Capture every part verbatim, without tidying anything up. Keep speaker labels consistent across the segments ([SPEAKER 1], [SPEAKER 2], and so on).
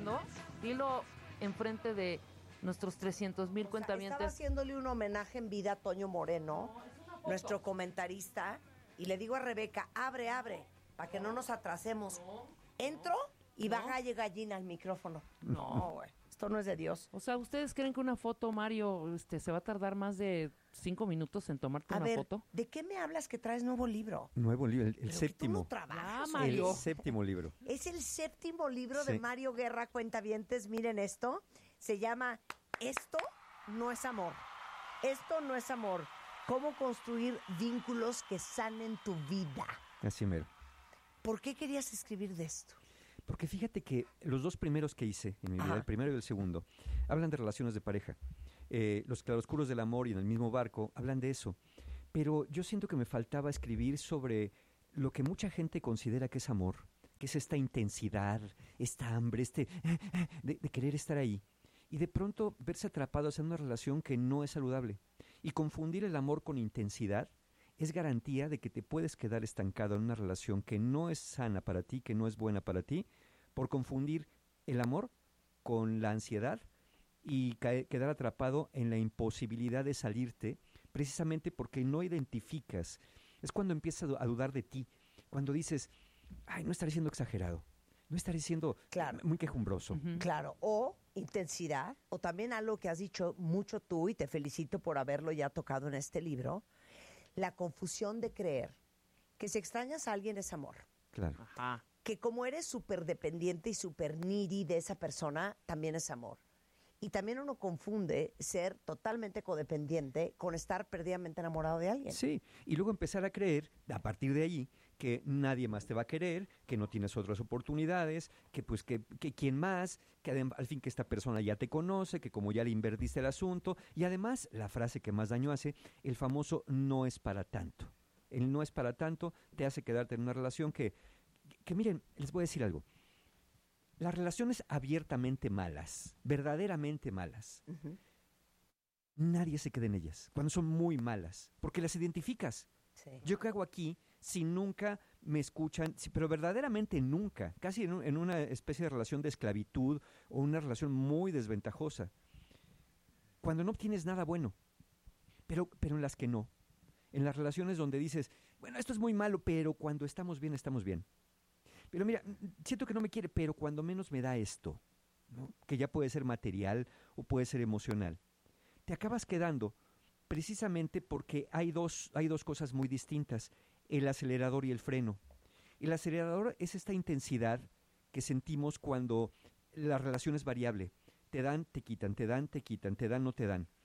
[SPEAKER 1] escuchando, dilo enfrente de nuestros trescientos mil
[SPEAKER 2] O sea,
[SPEAKER 1] cuentavientes.
[SPEAKER 2] estaba haciéndole un homenaje en vida a Toño Moreno,
[SPEAKER 1] No,
[SPEAKER 2] nuestro comentarista, y le digo a Rebeca, abre, abre, para que no nos atrasemos.
[SPEAKER 1] No.
[SPEAKER 2] Entro y
[SPEAKER 1] No.
[SPEAKER 2] va galle gallina al micrófono. No, güey, esto no es de Dios.
[SPEAKER 1] O sea, ¿ustedes creen que una foto, Mario, este, se va a tardar más de cinco minutos en tomarte
[SPEAKER 2] A
[SPEAKER 1] una
[SPEAKER 2] ver,
[SPEAKER 1] foto?
[SPEAKER 2] ¿de qué me hablas que traes nuevo libro?
[SPEAKER 3] Nuevo libro, el, el
[SPEAKER 2] Pero que tú
[SPEAKER 3] séptimo.
[SPEAKER 2] no trabajas,
[SPEAKER 1] Ya,
[SPEAKER 2] oye.
[SPEAKER 1] Mario.
[SPEAKER 3] El séptimo libro.
[SPEAKER 2] Es el séptimo libro
[SPEAKER 3] Sí.
[SPEAKER 2] de Mario Guerra, cuentavientes. Miren esto. Se llama Esto no es amor. Esto no es amor. Cómo construir vínculos que sanen tu vida.
[SPEAKER 3] Así mero.
[SPEAKER 2] ¿Por qué querías escribir de esto?
[SPEAKER 3] Porque fíjate que los dos primeros que hice en mi vida,
[SPEAKER 2] Ajá.
[SPEAKER 3] el primero y el segundo, hablan de relaciones de pareja. Eh, los claroscuros del amor y en el mismo barco hablan de eso. Pero yo siento que me faltaba escribir sobre lo que mucha gente considera que es amor, que es esta intensidad, esta hambre, este de, de querer estar ahí. Y de pronto verse atrapados en una relación que no es saludable. Y confundir el amor con intensidad es garantía de que te puedes quedar estancado en una relación que no es sana para ti, que no es buena para ti, por confundir el amor con la ansiedad y cae, quedar atrapado en la imposibilidad de salirte, precisamente porque no identificas. Es cuando empiezas a dudar de ti, cuando dices, ay, no estaré siendo exagerado, no estaré siendo
[SPEAKER 2] Claro.
[SPEAKER 3] muy quejumbroso.
[SPEAKER 1] Ujú.
[SPEAKER 2] Claro, o intensidad, o también algo que has dicho mucho tú, y te felicito por haberlo ya tocado en este libro, la confusión de creer que si extrañas a alguien es amor.
[SPEAKER 3] Claro.
[SPEAKER 1] Ajá.
[SPEAKER 2] Que como eres súper dependiente y súper needy de esa persona, también es amor. Y también uno confunde ser totalmente codependiente con estar perdidamente enamorado de alguien.
[SPEAKER 3] Sí, y luego empezar a creer, a partir de allí, que nadie más te va a querer, que no tienes otras oportunidades, que pues que, que quién más, que adem- al fin que esta persona ya te conoce, que como ya le invertiste el asunto, y además la frase que más daño hace, el famoso no es para tanto. El no es para tanto te hace quedarte en una relación que, que miren, les voy a decir algo. Las relaciones abiertamente malas, verdaderamente malas,
[SPEAKER 2] Ujú.
[SPEAKER 3] nadie se queda en ellas, cuando son muy malas, porque las identificas.
[SPEAKER 2] Sí.
[SPEAKER 3] ¿Yo qué hago aquí si nunca me escuchan? Si- pero verdaderamente nunca, casi en, un- en una especie de relación de esclavitud o una relación muy desventajosa. Cuando no obtienes nada bueno, pero, pero en las que no. En las relaciones donde dices, bueno, esto es muy malo, pero cuando estamos bien, estamos bien. Pero mira, siento que no me quiere, pero cuando menos me da esto, ¿no? Que ya puede ser material o puede ser emocional. Te acabas quedando precisamente porque hay dos, hay dos cosas muy distintas, el acelerador y el freno. El acelerador es esta intensidad que sentimos cuando la relación es variable. Te dan, te quitan, te dan, te quitan, te dan, no te dan.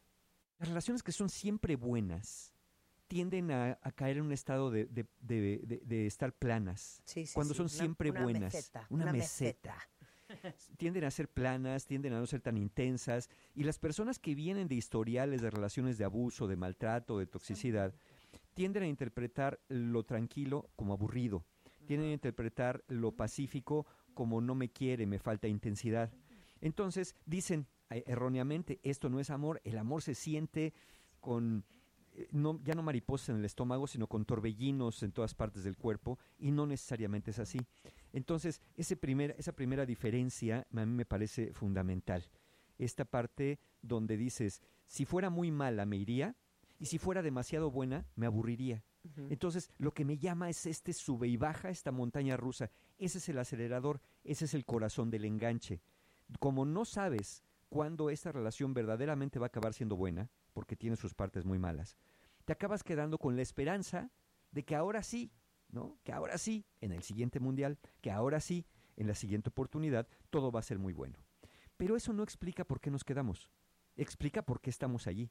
[SPEAKER 3] Las relaciones que son siempre buenas tienden a, a caer en un estado de, de, de, de, de estar planas.
[SPEAKER 2] Sí, sí,
[SPEAKER 3] cuando
[SPEAKER 2] sí.
[SPEAKER 3] son
[SPEAKER 2] Una-
[SPEAKER 3] siempre
[SPEAKER 2] una
[SPEAKER 3] buenas.
[SPEAKER 2] meseta,
[SPEAKER 3] una
[SPEAKER 2] una
[SPEAKER 3] meseta. Tienden a ser planas, tienden a no ser tan intensas. Y las personas que vienen de historiales de relaciones de abuso, de maltrato, de toxicidad, tienden a interpretar lo tranquilo como aburrido. Tienden a interpretar lo pacífico como no me quiere, me falta intensidad. Entonces dicen eh, erróneamente, esto no es amor, el amor se siente con... eh, No, ya no mariposas en el estómago, sino con torbellinos en todas partes del cuerpo, y no necesariamente es así. Entonces, ese primer, esa primera diferencia a mí me parece fundamental. Esta parte donde dices, si fuera muy mala me iría, y si fuera demasiado buena me aburriría.
[SPEAKER 2] Ujú.
[SPEAKER 3] Entonces, lo que me llama es este sube y baja, esta montaña rusa. Ese es el acelerador, ese es el corazón del enganche. Como no sabes cuándo esta relación verdaderamente va a acabar siendo buena, porque tiene sus partes muy malas, te acabas quedando con la esperanza de que ahora sí, ¿no? Que ahora sí, en el siguiente mundial, que ahora sí, en la siguiente oportunidad, todo va a ser muy bueno. Pero eso no explica por qué nos quedamos, explica por qué estamos allí.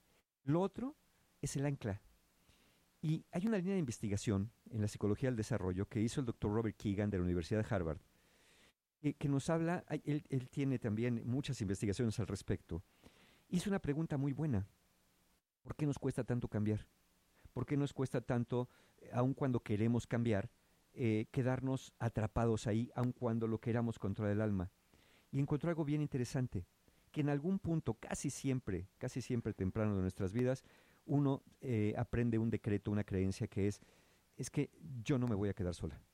[SPEAKER 3] Lo otro es el ancla. Y hay una línea de investigación en la psicología del desarrollo que hizo el doctor Robert Keegan de la Universidad de Harvard, que, que nos habla, él, él tiene también muchas investigaciones al respecto. Hizo una pregunta muy buena. ¿Por qué nos cuesta tanto cambiar? ¿Por qué nos cuesta tanto, eh, aun cuando queremos cambiar, eh, quedarnos atrapados ahí, aun cuando lo queramos controlar el alma? Y encontró algo bien interesante, que en algún punto, casi siempre, casi siempre temprano de nuestras vidas, uno eh, aprende un decreto, una creencia que es, es que yo no me voy a quedar sola.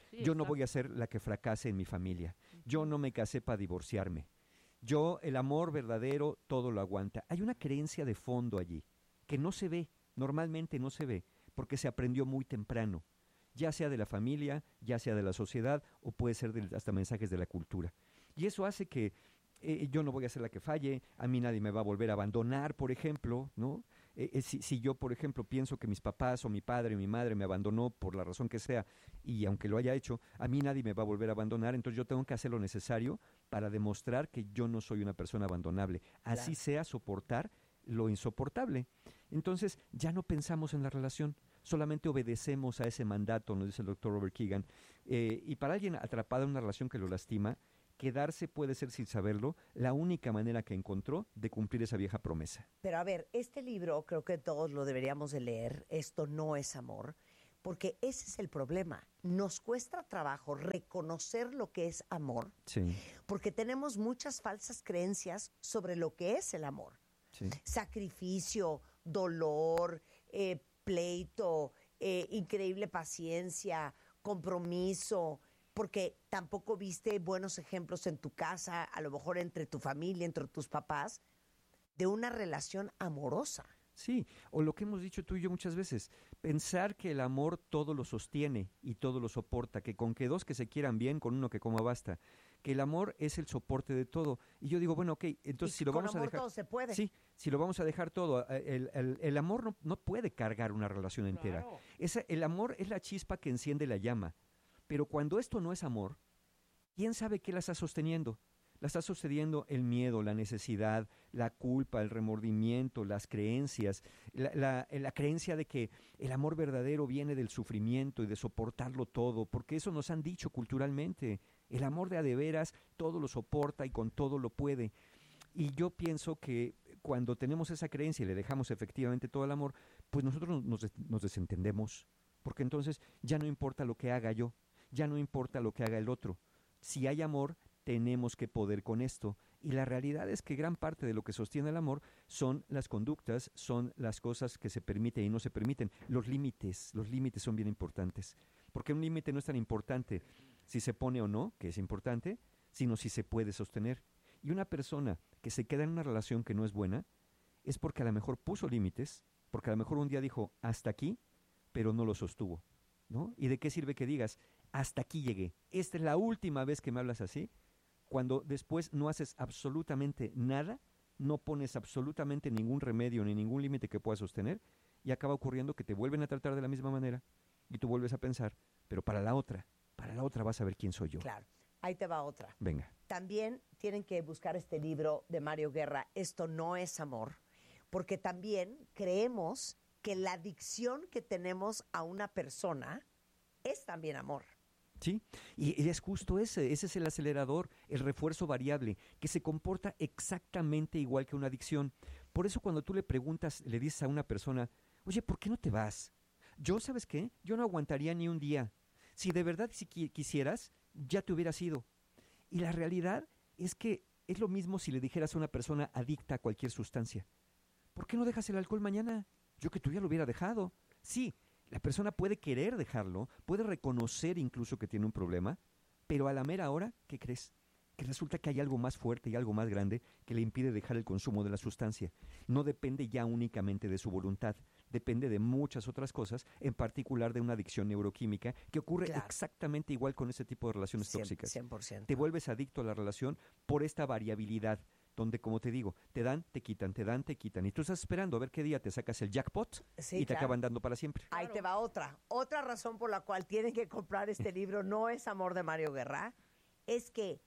[SPEAKER 1] Sí,
[SPEAKER 3] Yo no
[SPEAKER 1] exacto.
[SPEAKER 3] voy a ser la que fracase en mi familia. Yo no me casé para divorciarme. Yo, el amor verdadero, todo lo aguanta. Hay una creencia de fondo allí que no se ve, normalmente no se ve, porque se aprendió muy temprano, ya sea de la familia, ya sea de la sociedad, o puede ser de, hasta mensajes de la cultura. Y eso hace que eh, yo no voy a ser la que falle, a mí nadie me va a volver a abandonar, por ejemplo, ¿no? Eh, eh, si, si yo, por ejemplo, pienso que mis papás o mi padre o mi madre me abandonó por la razón que sea, y aunque lo haya hecho, a mí nadie me va a volver a abandonar, entonces yo tengo que hacer lo necesario para demostrar que yo no soy una persona abandonable. Así
[SPEAKER 2] Claro.
[SPEAKER 3] sea soportar lo insoportable. Entonces ya no pensamos en la relación, solamente obedecemos a ese mandato, nos dice el doctor Robert Keegan. Eh, y para alguien atrapado en una relación que lo lastima, quedarse puede ser, sin saberlo, la única manera que encontró de cumplir esa vieja promesa.
[SPEAKER 2] Pero a ver, este libro creo que todos lo deberíamos de leer, Esto no es amor, porque ese es el problema. Nos cuesta trabajo reconocer lo que es amor,
[SPEAKER 3] Sí,
[SPEAKER 2] porque tenemos muchas falsas creencias sobre lo que es el amor.
[SPEAKER 3] sí.
[SPEAKER 2] Sacrificio, dolor, eh, pleito, eh, increíble paciencia, compromiso, porque tampoco viste buenos ejemplos en tu casa, a lo mejor entre tu familia, entre tus papás, de una relación amorosa.
[SPEAKER 3] Sí, o lo que hemos dicho tú y yo muchas veces, pensar que el amor todo lo sostiene y todo lo soporta, que con que dos que se quieran bien, con uno que coma basta, que el amor es el soporte de todo. Y yo digo, bueno, ok, entonces
[SPEAKER 2] Y
[SPEAKER 3] si lo
[SPEAKER 2] con
[SPEAKER 3] vamos a
[SPEAKER 2] amor
[SPEAKER 3] dejar...
[SPEAKER 2] todo se puede.
[SPEAKER 3] Sí, si lo vamos a dejar todo, eh, el, el- el amor no, no puede cargar una relación entera.
[SPEAKER 1] Claro.
[SPEAKER 3] Esa- el amor es la chispa que enciende la llama, pero cuando esto no es amor, ¿quién sabe qué la está sosteniendo? La está sosteniendo el miedo, la necesidad, la culpa, el remordimiento, las creencias, la, la- la creencia de que el amor verdadero viene del sufrimiento y de soportarlo todo, porque eso nos han dicho culturalmente. El amor de a de veras todo lo soporta y con todo lo puede. Y yo pienso que cuando tenemos esa creencia y le dejamos efectivamente todo el amor, pues nosotros nos, des- nos desentendemos, porque entonces ya no importa lo que haga yo, ya no importa lo que haga el otro. Si hay amor, tenemos que poder con esto. Y la realidad es que gran parte de lo que sostiene el amor son las conductas, son las cosas que se permiten y no se permiten. Los límites, los límites son bien importantes. Porque un límite no es tan importante si se pone o no, que es importante, sino si se puede sostener. Y una persona que se queda en una relación que no es buena, es porque a lo mejor puso límites, porque a lo mejor un día dijo, hasta aquí, pero no lo sostuvo, ¿no? ¿Y de qué sirve que digas, hasta aquí llegué, esta es la última vez que me hablas así, cuando después no haces absolutamente nada, no pones absolutamente ningún remedio ni ningún límite que puedas sostener, y acaba ocurriendo que te vuelven a tratar de la misma manera, y tú vuelves a pensar, pero para la otra, para la otra vas a ver quién soy yo.
[SPEAKER 2] Claro, ahí te va otra.
[SPEAKER 3] Venga.
[SPEAKER 2] También tienen que buscar este libro de Mario Guerra, Esto no es amor, porque también creemos que la adicción que tenemos a una persona es también amor.
[SPEAKER 3] Sí, y y es justo ese, ese es el acelerador, el refuerzo variable, que se comporta exactamente igual que una adicción. Por eso cuando tú le preguntas, le dices a una persona, oye, ¿por qué no te vas? Yo, ¿sabes qué? Yo no aguantaría ni un día. Si de verdad si qui- quisieras, ya te hubieras ido. Y la realidad es que es lo mismo si le dijeras a una persona adicta a cualquier sustancia. ¿Por qué no dejas el alcohol mañana? Yo que tú ya lo hubiera dejado. Sí, la persona puede querer dejarlo, puede reconocer incluso que tiene un problema, pero a la mera hora, ¿qué crees? Que resulta que hay algo más fuerte y algo más grande que le impide dejar el consumo de la sustancia. No depende ya únicamente de su voluntad, depende de muchas otras cosas, en particular de una adicción neuroquímica que ocurre
[SPEAKER 2] Claro.
[SPEAKER 3] exactamente igual con ese tipo de relaciones
[SPEAKER 2] cien,
[SPEAKER 3] tóxicas.
[SPEAKER 2] cien por ciento.
[SPEAKER 3] Te vuelves adicto a la relación por esta variabilidad, donde, como te digo, te dan, te quitan, te dan, te quitan. Y tú estás esperando a ver qué día te sacas el jackpot
[SPEAKER 2] Sí,
[SPEAKER 3] y te
[SPEAKER 2] claro.
[SPEAKER 3] acaban dando para siempre.
[SPEAKER 2] Ahí te va otra. Otra razón por la cual tienen que comprar este libro, no es Amor de Mario Guerra, es que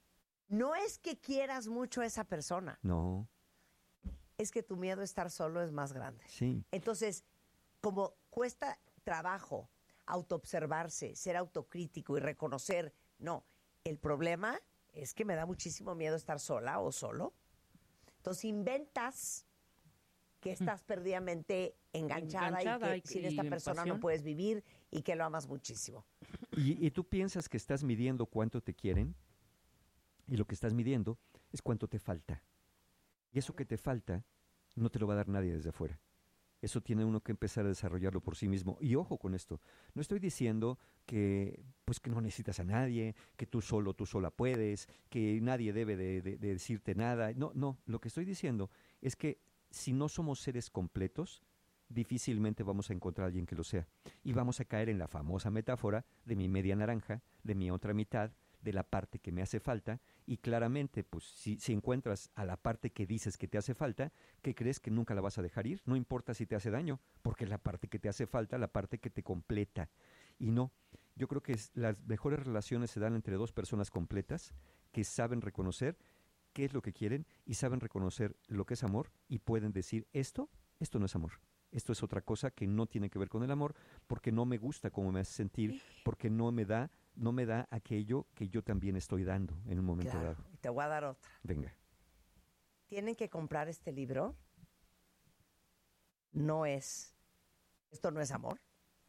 [SPEAKER 2] no es que quieras mucho a esa persona,
[SPEAKER 3] No,
[SPEAKER 2] es que tu miedo a estar solo es más grande.
[SPEAKER 3] sí,
[SPEAKER 2] Entonces, como cuesta trabajo autoobservarse, ser autocrítico y reconocer, no, el problema es que me da muchísimo miedo estar sola o solo. Entonces inventas que estás perdidamente enganchada,
[SPEAKER 1] Enganchada
[SPEAKER 2] y que
[SPEAKER 1] y-
[SPEAKER 2] sin
[SPEAKER 1] y
[SPEAKER 2] esta
[SPEAKER 1] en
[SPEAKER 2] persona no
[SPEAKER 1] pasión.
[SPEAKER 2] puedes vivir y que lo amas muchísimo.
[SPEAKER 3] Y, y tú piensas que estás midiendo cuánto te quieren y lo que estás midiendo es cuánto te falta. Y eso que te falta no te lo va a dar nadie desde afuera. Eso tiene uno que empezar a desarrollarlo por sí mismo. Y ojo con esto, no estoy diciendo que pues que no necesitas a nadie, que tú solo, tú sola puedes, que nadie debe de, de- de decirte nada. No, no, lo que estoy diciendo es que si no somos seres completos, difícilmente vamos a encontrar a alguien que lo sea. Y vamos a caer en la famosa metáfora de mi media naranja, de mi otra mitad, de la parte que me hace falta, y claramente, pues, si, si encuentras a la parte que dices que te hace falta, ¿qué crees que nunca la vas a dejar ir? No importa si te hace daño, porque es la parte que te hace falta, la parte que te completa. Y no, yo creo que es- las mejores relaciones se dan entre dos personas completas que saben reconocer qué es lo que quieren y saben reconocer lo que es amor y pueden decir esto, esto no es amor. Esto es otra cosa que no tiene que ver con el amor, porque no me gusta cómo me hace sentir, porque no me da, no me da aquello que yo también estoy dando en un momento
[SPEAKER 2] Claro,
[SPEAKER 3] dado.
[SPEAKER 2] y te voy a dar otra.
[SPEAKER 3] Venga.
[SPEAKER 2] Tienen que comprar este libro. No es, esto no es amor.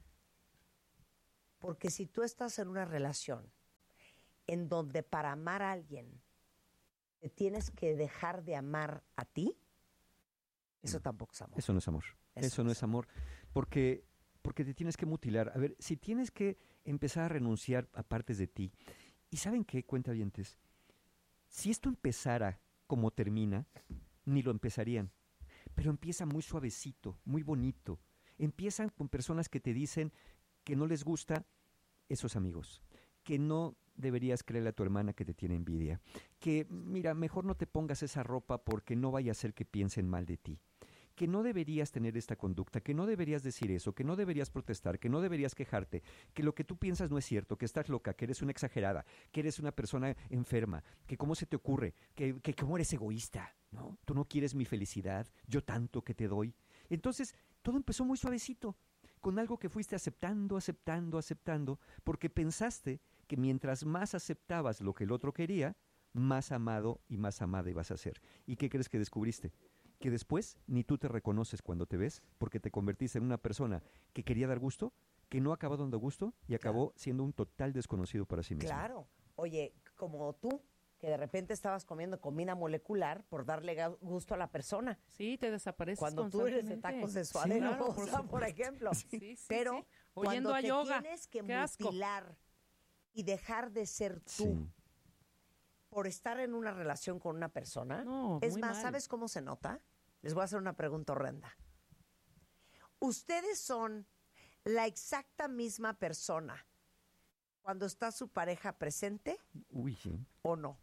[SPEAKER 2] Porque si tú estás en una relación en donde para amar a alguien te tienes que dejar de amar a ti, eso tampoco es amor.
[SPEAKER 3] Eso no es amor.
[SPEAKER 2] Eso
[SPEAKER 3] Eso,
[SPEAKER 2] no
[SPEAKER 3] no
[SPEAKER 2] es
[SPEAKER 3] es amor. Porque, porque te tienes que mutilar. A ver, si tienes que empezar a renunciar a partes de ti. ¿Y saben qué, cuentavientes? Si esto empezara como termina, ni lo empezarían. Pero empieza muy suavecito, muy bonito. Empiezan con personas que te dicen que no les gusta esos amigos, que no deberías creerle a tu hermana que te tiene envidia, que mira, mejor no te pongas esa ropa porque no vaya a ser que piensen mal de ti, que no deberías tener esta conducta, que no deberías decir eso, que no deberías protestar, que no deberías quejarte, que lo que tú piensas no es cierto, que estás loca, que eres una exagerada, que eres una persona enferma, que cómo se te ocurre, que, que cómo eres egoísta, ¿no? Tú no quieres mi felicidad, yo tanto que te doy. Entonces, todo empezó muy suavecito, con algo que fuiste aceptando, aceptando, aceptando, porque pensaste que mientras más aceptabas lo que el otro quería, más amado y más amada ibas a ser. ¿Y qué crees que descubriste? Que después ni tú te reconoces cuando te ves, porque te convertiste en una persona que quería dar gusto, que no acabó dando gusto y acabó siendo un total desconocido para sí mismo.
[SPEAKER 2] Claro. Oye, como tú, que de repente estabas comiendo comida molecular por darle ga- gusto a la persona.
[SPEAKER 1] Sí, te desapareces
[SPEAKER 2] Cuando tú eres de
[SPEAKER 1] constantemente.
[SPEAKER 2] tacos de suadero,
[SPEAKER 1] claro,
[SPEAKER 2] o
[SPEAKER 1] por
[SPEAKER 2] sea, por
[SPEAKER 1] supuesto.
[SPEAKER 2] ejemplo.
[SPEAKER 1] Sí, sí,
[SPEAKER 2] Pero
[SPEAKER 1] sí. Oyendo
[SPEAKER 2] cuando
[SPEAKER 1] a
[SPEAKER 2] te
[SPEAKER 1] yoga.
[SPEAKER 2] tienes que
[SPEAKER 1] Qué asco.
[SPEAKER 2] mutilar y dejar de ser tú
[SPEAKER 3] Sí.
[SPEAKER 2] por estar en una relación con una persona,
[SPEAKER 1] No,
[SPEAKER 2] es
[SPEAKER 1] muy
[SPEAKER 2] más,
[SPEAKER 1] mal.
[SPEAKER 2] ¿sabes cómo se nota? Les voy a hacer una pregunta horrenda. ¿Ustedes son la exacta misma persona cuando está su pareja presente
[SPEAKER 3] Uy, sí.
[SPEAKER 2] o no?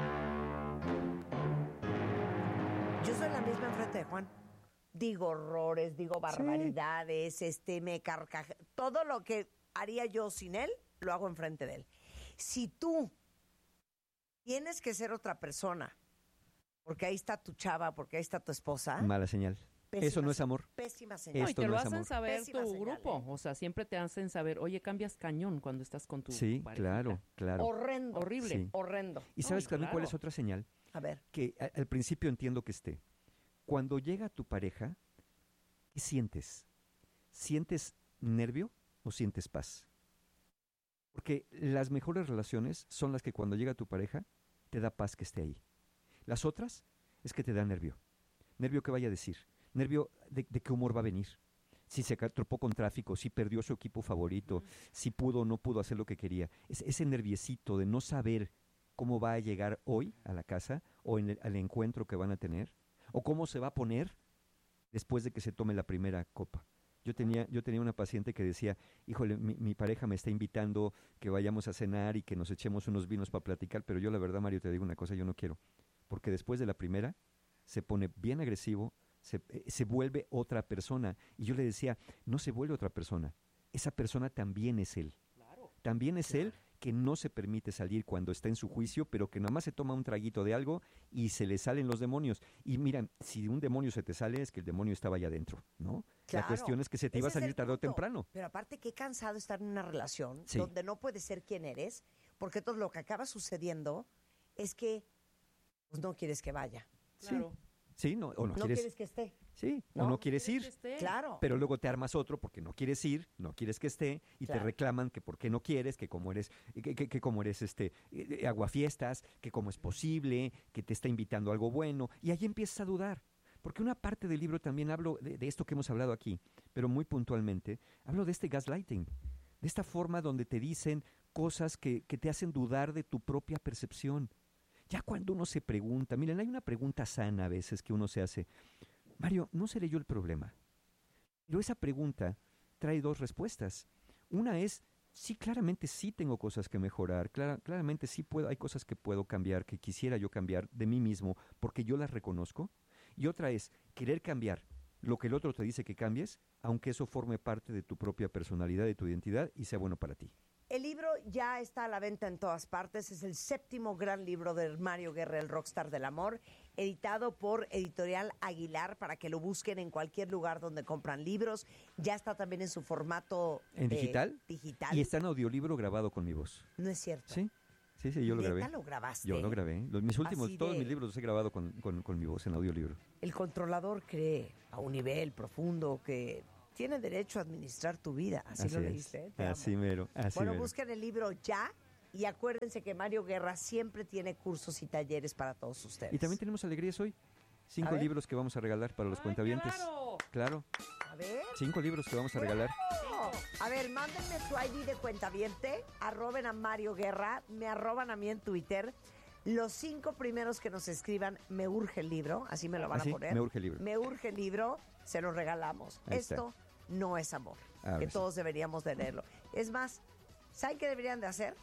[SPEAKER 2] Yo soy la misma enfrente de Juan. Digo horrores, digo barbaridades, este, me carcaje... Todo lo que haría yo sin él, lo hago enfrente de él. Si tú tienes que ser otra persona, porque ahí está tu chava, porque ahí está tu esposa,
[SPEAKER 3] Mala señal.
[SPEAKER 2] pésima
[SPEAKER 3] Eso no es
[SPEAKER 2] se-
[SPEAKER 3] amor.
[SPEAKER 2] Pésima señal.
[SPEAKER 1] No, y
[SPEAKER 3] Esto
[SPEAKER 1] te
[SPEAKER 3] no
[SPEAKER 1] lo
[SPEAKER 3] es
[SPEAKER 1] hacen
[SPEAKER 3] amor.
[SPEAKER 1] saber
[SPEAKER 2] Pésima
[SPEAKER 1] tu
[SPEAKER 2] señal,
[SPEAKER 1] grupo.
[SPEAKER 2] ¿eh?
[SPEAKER 1] O sea, siempre te hacen saber, oye, cambias cañón cuando estás con tu
[SPEAKER 3] Sí,
[SPEAKER 1] parejita.
[SPEAKER 3] claro, claro.
[SPEAKER 2] Horrendo.
[SPEAKER 1] Horrible.
[SPEAKER 3] Sí.
[SPEAKER 2] Horrendo.
[SPEAKER 3] ¿Y
[SPEAKER 1] No,
[SPEAKER 3] sabes
[SPEAKER 1] y
[SPEAKER 3] también cuál es
[SPEAKER 1] claro.
[SPEAKER 3] otra señal?
[SPEAKER 2] A ver.
[SPEAKER 3] Que a- al principio entiendo que esté. Cuando llega tu pareja, ¿qué sientes? ¿Sientes nervio o sientes paz? Porque las mejores relaciones son las que cuando llega tu pareja te da paz que esté ahí. Las otras es que te da nervio. Nervio que vaya a decir. Nervio de, de qué humor va a venir. Si se ca- tropó con tráfico, si perdió su equipo favorito, si pudo o no pudo hacer lo que quería. Es, ese nerviecito de no saber cómo va a llegar hoy a la casa o en el, al encuentro que van a tener, o cómo se va a poner después de que se tome la primera copa. Yo tenía, yo tenía una paciente que decía, híjole, mi, mi pareja me está invitando que vayamos a cenar y que nos echemos unos vinos para platicar, pero yo la verdad, Mario, te digo una cosa, yo no quiero. Porque después de la primera se pone bien agresivo, se, eh, se vuelve otra persona. Y yo le decía, no se vuelve otra persona, esa persona también es él. También es él que no se permite salir cuando está en su juicio, pero que nada más se toma un traguito de algo y se le salen los demonios. Y miran, si un demonio se te sale, es que el demonio estaba allá adentro, ¿no?
[SPEAKER 2] Claro.
[SPEAKER 3] La cuestión es que se te iba a
[SPEAKER 2] Ese es
[SPEAKER 3] salir
[SPEAKER 2] el
[SPEAKER 3] tarde o
[SPEAKER 2] punto.
[SPEAKER 3] temprano.
[SPEAKER 2] Pero aparte, qué cansado estar en una relación
[SPEAKER 3] Sí.
[SPEAKER 2] donde no puedes ser quien eres, porque todo lo que acaba sucediendo es que pues, no quieres que vaya.
[SPEAKER 1] Claro.
[SPEAKER 3] Sí, no, o no,
[SPEAKER 2] No
[SPEAKER 3] quieres,
[SPEAKER 2] quieres que esté.
[SPEAKER 3] sí,
[SPEAKER 2] ¿no?
[SPEAKER 3] o no quieres
[SPEAKER 1] ¿Quieres que
[SPEAKER 3] ir.
[SPEAKER 1] esté?
[SPEAKER 2] Claro.
[SPEAKER 3] Pero luego te armas otro porque no quieres ir, no quieres que esté y
[SPEAKER 2] Claro.
[SPEAKER 3] te reclaman que por qué no quieres, que como eres, que, que, que como eres este eh, eh, aguafiestas, que cómo es posible, que te está invitando a algo bueno y ahí empiezas a dudar. Porque una parte del libro también hablo de, de esto que hemos hablado aquí, pero muy puntualmente, hablo de este gaslighting, de esta forma donde te dicen cosas que, que te hacen dudar de tu propia percepción. Ya cuando uno se pregunta, miren, hay una pregunta sana a veces que uno se hace, Mario, ¿no seré yo el problema? Pero esa pregunta trae dos respuestas. Una es, sí, claramente sí tengo cosas que mejorar, clara, claramente sí puedo, hay cosas que puedo cambiar, que quisiera yo cambiar de mí mismo porque yo las reconozco. Y otra es, querer cambiar lo que el otro te dice que cambies, aunque eso forme parte de tu propia personalidad, de tu identidad y sea bueno para ti.
[SPEAKER 2] El libro ya está a la venta en todas partes. Es el séptimo gran libro de Mario Guerra, el rockstar del amor, editado por Editorial Aguilar, para que lo busquen en cualquier lugar donde compran libros. Ya está también en su formato
[SPEAKER 3] ¿En
[SPEAKER 2] eh,
[SPEAKER 3] digital?
[SPEAKER 2] digital.
[SPEAKER 3] Y está en audiolibro grabado con mi voz.
[SPEAKER 2] No es cierto.
[SPEAKER 3] Sí, sí, sí, yo lo grabé.
[SPEAKER 2] ¿Neta lo grabaste?
[SPEAKER 3] Yo lo grabé. Los, mis últimos,
[SPEAKER 2] Así
[SPEAKER 3] todos
[SPEAKER 2] de-
[SPEAKER 3] mis libros los he grabado con, con, con mi voz en audiolibro.
[SPEAKER 2] El controlador cree a un nivel profundo que tiene derecho a administrar tu vida. Así, lo
[SPEAKER 3] es.
[SPEAKER 2] leíste. ¿eh? Te
[SPEAKER 3] Así
[SPEAKER 2] amo.
[SPEAKER 3] mero, así
[SPEAKER 2] Bueno,
[SPEAKER 3] mero.
[SPEAKER 2] busquen el libro ya y acuérdense que Mario Guerra siempre tiene cursos y talleres para todos ustedes.
[SPEAKER 3] Y también tenemos alegrías hoy.
[SPEAKER 2] A
[SPEAKER 3] Cinco
[SPEAKER 2] ver.
[SPEAKER 3] libros que vamos a regalar para los
[SPEAKER 1] ¡Ay,
[SPEAKER 3] cuentavientes.
[SPEAKER 1] claro!
[SPEAKER 3] Claro,
[SPEAKER 2] A ver.
[SPEAKER 3] cinco libros que vamos a regalar.
[SPEAKER 2] ¡Bravo! A ver, mándenme su I D de cuentaviente, arroben a Mario Guerra, me arroban a mí en Twitter. Los cinco primeros que nos escriban, me urge el libro, así me lo van
[SPEAKER 3] ¿Ah, sí?
[SPEAKER 2] a poner.
[SPEAKER 3] Me urge el libro.
[SPEAKER 2] Me urge el libro, se lo regalamos.
[SPEAKER 3] Ahí
[SPEAKER 2] Esto no es amor,
[SPEAKER 3] Ahora
[SPEAKER 2] que
[SPEAKER 3] sí.
[SPEAKER 2] todos deberíamos de leerlo. Es más, ¿saben qué deberían de hacer?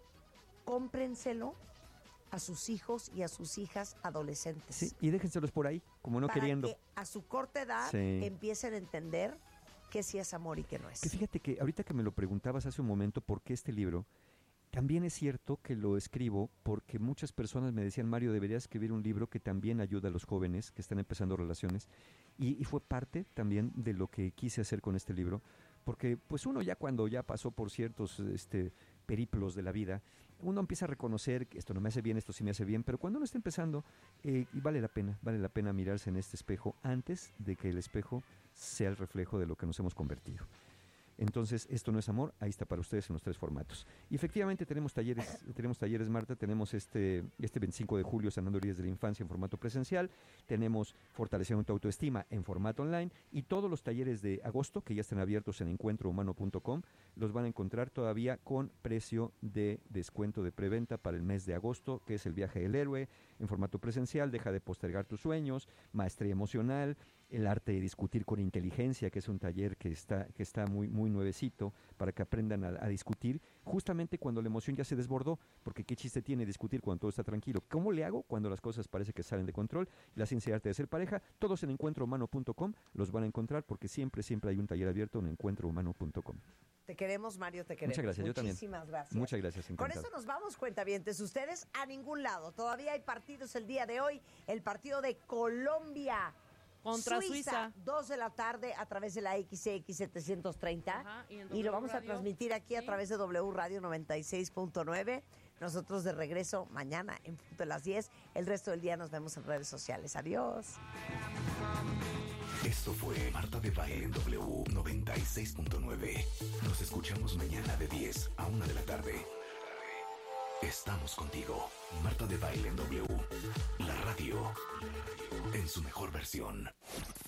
[SPEAKER 2] Cómprenselo a sus hijos y a sus hijas adolescentes.
[SPEAKER 3] Sí, y déjenselos por ahí, como no
[SPEAKER 2] para
[SPEAKER 3] queriendo.
[SPEAKER 2] que a su corta edad
[SPEAKER 3] Sí.
[SPEAKER 2] empiecen a entender qué sí es amor y qué no es.
[SPEAKER 3] Que fíjate que ahorita que me lo preguntabas hace un momento, ¿por qué este libro? También es cierto que lo escribo porque muchas personas me decían, Mario, deberías escribir un libro que también ayuda a los jóvenes que están empezando relaciones. Y, y fue parte también de lo que quise hacer con este libro, porque pues uno ya cuando ya pasó por ciertos este, periplos de la vida, uno empieza a reconocer que esto no me hace bien, esto sí me hace bien, pero cuando uno está empezando, eh, y vale la pena, vale la pena mirarse en este espejo antes de que el espejo sea el reflejo de lo que nos hemos convertido. Entonces, esto no es amor, ahí está para ustedes en los tres formatos. Y efectivamente tenemos talleres, tenemos talleres, Marta, tenemos este, este veinticinco de julio sanando heridas de la infancia en formato presencial, tenemos fortaleciendo tu autoestima en formato online y todos los talleres de agosto, que ya están abiertos en encuentro humano punto com, los van a encontrar todavía con precio de descuento de preventa para el mes de agosto, que es el viaje del héroe, en formato presencial, deja de postergar tus sueños, maestría emocional, el arte de discutir con inteligencia, que es un taller que está, que está muy, muy nuevecito para que aprendan a, a discutir, justamente cuando la emoción ya se desbordó, porque qué chiste tiene discutir cuando todo está tranquilo. ¿Cómo le hago cuando las cosas parece que salen de control? La ciencia y arte de ser pareja, todos en encuentro humano punto com los van a encontrar porque siempre, siempre hay un taller abierto en encuentro humano punto com.
[SPEAKER 2] Te queremos, Mario, te queremos.
[SPEAKER 3] Muchas gracias, yo también.
[SPEAKER 2] Muchísimas gracias.
[SPEAKER 3] Muchas gracias,
[SPEAKER 2] Con
[SPEAKER 3] encantado.
[SPEAKER 2] esto nos vamos, cuentavientes. Ustedes a ningún lado. Todavía hay partidos el día de hoy. El partido de Colombia
[SPEAKER 1] Contra Suiza.
[SPEAKER 2] dos de la tarde a través de la X X setecientos treinta.
[SPEAKER 1] Ajá, y en
[SPEAKER 2] y
[SPEAKER 1] W
[SPEAKER 2] lo vamos a
[SPEAKER 1] Radio.
[SPEAKER 2] transmitir aquí a
[SPEAKER 1] Sí.
[SPEAKER 2] través de W Radio noventa y seis punto nueve. Nosotros de regreso mañana en punto de las diez. El resto del día nos vemos en redes sociales. Adiós.
[SPEAKER 4] Esto fue Marta de Baile en W noventa y seis punto nueve. Nos escuchamos mañana de diez a una de la tarde. Estamos contigo. Marta de Baile en W. La radio en su mejor versión.